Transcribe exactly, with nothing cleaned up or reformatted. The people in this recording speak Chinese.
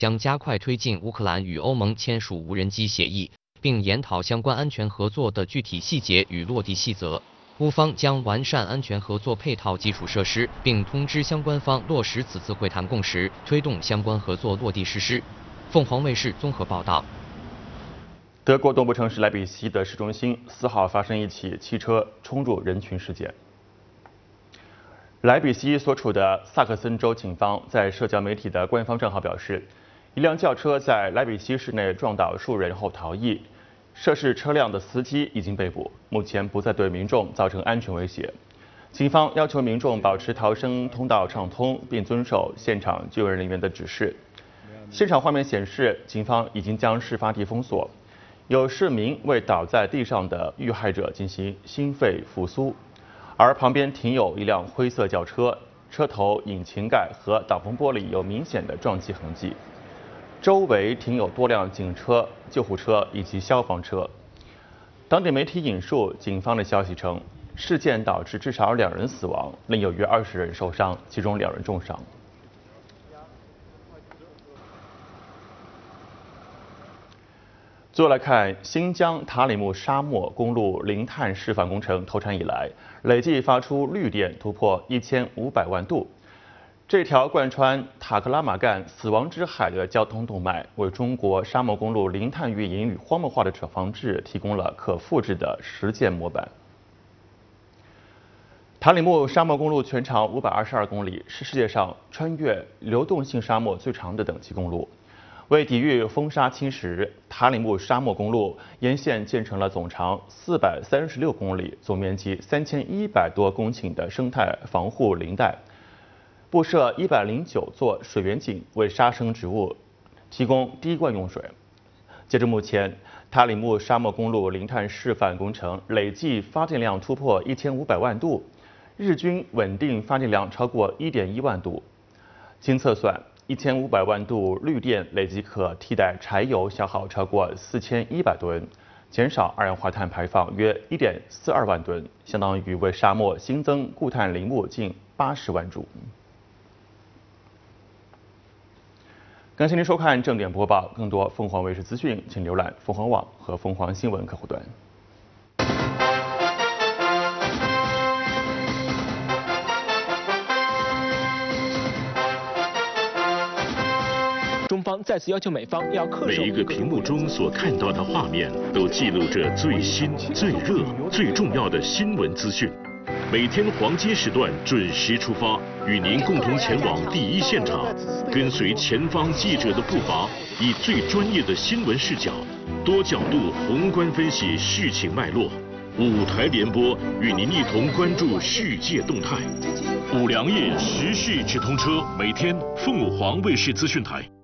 将加快推进乌克兰与欧盟签署无人机协议，并研讨相关安全合作的具体细节与落地细则。乌方将完善安全合作配套基础设施，并通知相关方落实此次会谈共识，推动相关合作落地实施。凤凰卫视综合报道。 德国东部城市莱比锡的市中心四号发生一起汽车冲入人群事件。莱比锡所处的萨克森州警方在社交媒体的官方账号表示，一辆轿车在莱比锡市内撞倒数人后逃逸，涉事车辆的司机已经被捕，目前不再对民众造成安全威胁。警方要求民众保持逃生通道畅通，并遵守现场救援人员的指示。现场画面显示，警方已经将事发地封锁，有市民为倒在地上的遇害者进行心肺复苏。而旁边停有一辆灰色轿车，车头、引擎盖和挡风玻璃有明显的撞击痕迹。周围停有多辆警车、救护车以及消防车。当地媒体引述警方的消息称，事件导致至少两人死亡，另有约二十人受伤，其中两人重伤。最后来看新疆塔里木沙漠公路零碳示范工程投产以来，累计发出绿电突破一千五百万度。这条贯穿塔克拉玛干死亡之海的交通动脉，为中国沙漠公路零碳运营与荒漠化的防治提供了可复制的实践模板。塔里木沙漠公路全长五百二十二公里，是世界上穿越流动性沙漠最长的等级公路。为抵御风沙侵蚀，塔里木沙漠公路沿线建成了总长四百三十六公里、总面积三千一百多公顷的生态防护林带，布设一百零九座水源井，为沙生植物提供滴灌用水。截至目前，塔里木沙漠公路零碳示范工程累计发电量突破一千五百万度，日均稳定发电量超过一点一万度。经测算，一千五百万度绿电累计可替代柴油消耗超过四千一百吨，减少二氧化碳排放约一点四二万吨，相当于为沙漠新增固碳林木近八十万株。感谢您收看正点播报，更多凤凰卫视资讯，请浏览凤凰网和凤凰新闻客户端。 中方再次要求美方要恪守。 每一个屏幕中所看到的画面，都记录着最新、最热、最重要的新闻资讯。每天黄金时段准时出发，与您共同前往第一现场，跟随前方记者的步伐，以最专业的新闻视角，多角度宏观分析事情脉络。五台联播与您一同关注世界动态。五粮液时事直通车，每天凤凰卫视资讯台。